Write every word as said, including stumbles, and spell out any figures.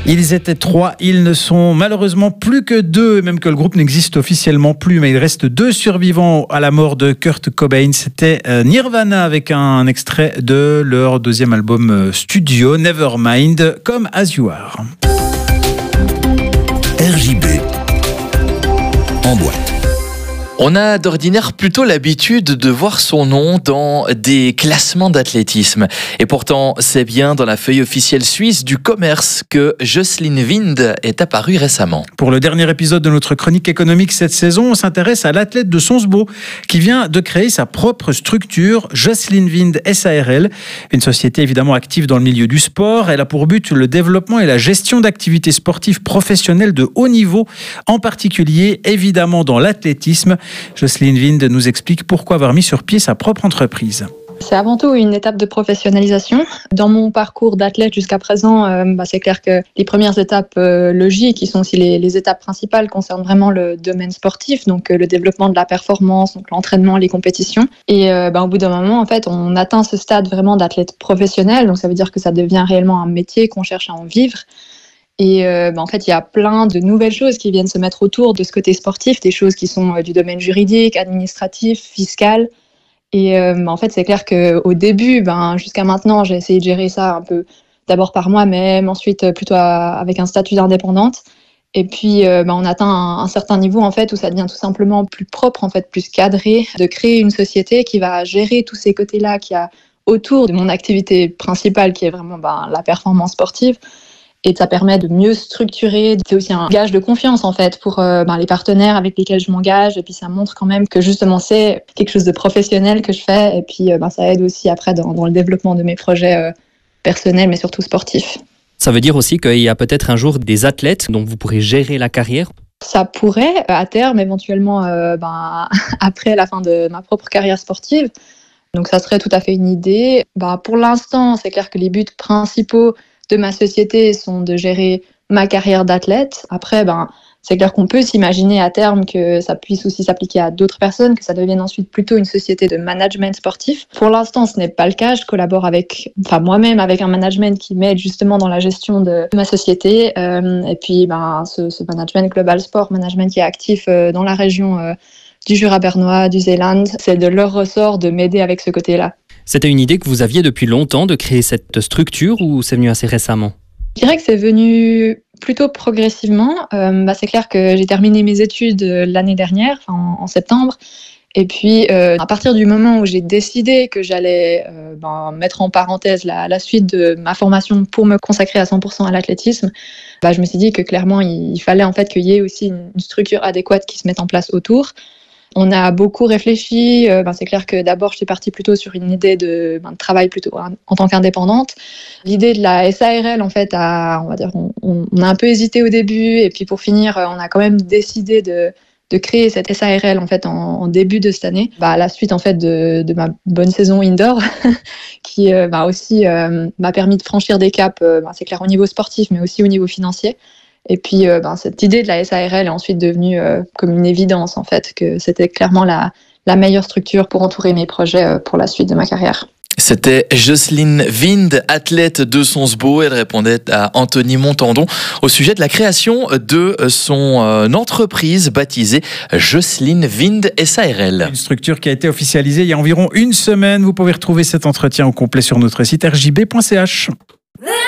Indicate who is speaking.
Speaker 1: Ils étaient trois, ils ne sont malheureusement plus que deux, même que le groupe n'existe officiellement plus, mais il reste deux survivants à la mort de Kurt Cobain. C'était Nirvana avec un extrait de leur deuxième album studio, Nevermind, Come As You Are.
Speaker 2: R J B en boîte.
Speaker 3: On a d'ordinaire plutôt l'habitude de voir son nom dans des classements d'athlétisme. Et pourtant, c'est bien dans la feuille officielle suisse du commerce que Jocelyn Wind est apparue récemment.
Speaker 1: Pour le dernier épisode de notre chronique économique cette saison, on s'intéresse à l'athlète de Sonsbo qui vient de créer sa propre structure, Jocelyn Wind S A R L, une société évidemment active dans le milieu du sport. Elle a pour but le développement et la gestion d'activités sportives professionnelles de haut niveau, en particulier évidemment dans l'athlétisme. Jocelyn Wind nous explique pourquoi avoir mis sur pied sa propre entreprise.
Speaker 4: C'est avant tout une étape de professionnalisation. Dans mon parcours d'athlète jusqu'à présent, euh, bah c'est clair que les premières étapes euh, logiques, qui sont aussi les, les étapes principales, concernent vraiment le domaine sportif, donc euh, le développement de la performance, donc l'entraînement, les compétitions. Et euh, bah, au bout d'un moment, en fait, on atteint ce stade vraiment d'athlète professionnel, donc ça veut dire que ça devient réellement un métier, qu'on cherche à en vivre. Et euh, bah en fait, il y a plein de nouvelles choses qui viennent se mettre autour de ce côté sportif, des choses qui sont euh, du domaine juridique, administratif, fiscal. Et euh, bah en fait, c'est clair qu'au début, ben, jusqu'à maintenant, j'ai essayé de gérer ça un peu d'abord par moi-même, ensuite plutôt à, avec un statut d'indépendante. Et puis, euh, bah, on atteint un, un certain niveau en fait où ça devient tout simplement plus propre, en fait, plus cadré, de créer une société qui va gérer tous ces côtés-là qu'il y a autour de mon activité principale, qui est vraiment bah, la performance sportive. Et ça permet de mieux structurer. C'est aussi un gage de confiance en fait pour euh, ben, les partenaires avec lesquels je m'engage. Et puis ça montre quand même que justement c'est quelque chose de professionnel que je fais. Et puis euh, ben, ça aide aussi après dans, dans le développement de mes projets euh, personnels, mais surtout sportifs.
Speaker 5: Ça veut dire aussi qu'il y a peut-être un jour des athlètes dont vous pourrez gérer la carrière?
Speaker 4: Ça pourrait à terme, éventuellement euh, ben, après la fin de ma propre carrière sportive. Donc ça serait tout à fait une idée. Ben, pour l'instant, c'est clair que les buts principaux de ma société sont de gérer ma carrière d'athlète. Après, ben, c'est clair qu'on peut s'imaginer à terme que ça puisse aussi s'appliquer à d'autres personnes, que ça devienne ensuite plutôt une société de management sportif. Pour l'instant, ce n'est pas le cas. Je collabore avec, enfin moi-même avec un management qui m'aide justement dans la gestion de ma société. Euh, et puis, ben, ce, ce management Global Sport, management qui est actif euh, dans la région euh, du Jura bernois, du Zeeland, c'est de leur ressort de m'aider avec ce côté-là.
Speaker 5: C'était une idée que vous aviez depuis longtemps de créer cette structure ou c'est venu assez récemment?
Speaker 4: Je dirais que c'est venu plutôt progressivement. Euh, bah c'est clair que j'ai terminé mes études l'année dernière, en, en septembre. Et puis, euh, à partir du moment où j'ai décidé que j'allais euh, ben, mettre en parenthèse la, la suite de ma formation pour me consacrer à cent pour cent à l'athlétisme, bah, je me suis dit que clairement, il, il fallait en fait qu'il y ait aussi une, une structure adéquate qui se mette en place autour. On a beaucoup réfléchi. Euh, ben c'est clair que d'abord, j'étais partie plutôt sur une idée de, ben, de travail plutôt en, en tant qu'indépendante. L'idée de la S A R L, en fait, a, on va dire, on, on a un peu hésité au début. Et puis pour finir, on a quand même décidé de, de créer cette S A R L en fait en, en début de cette année. Bah, à la suite en fait de, de ma bonne saison indoor, qui euh, bah, aussi euh, m'a permis de franchir des caps. Euh, bah, c'est clair au niveau sportif, mais aussi au niveau financier. Et puis, euh, ben, cette idée de la S A R L est ensuite devenue euh, comme une évidence, en fait, que c'était clairement la, la meilleure structure pour entourer mes projets euh, pour la suite de ma carrière.
Speaker 3: C'était Jocelyn Wind, athlète de Sonsbo. Elle répondait à Anthony Montandon au sujet de la création de son euh, entreprise baptisée Jocelyn Wind S A R L.
Speaker 1: Une structure qui a été officialisée il y a environ une semaine. Vous pouvez retrouver cet entretien au complet sur notre site r j b point c h.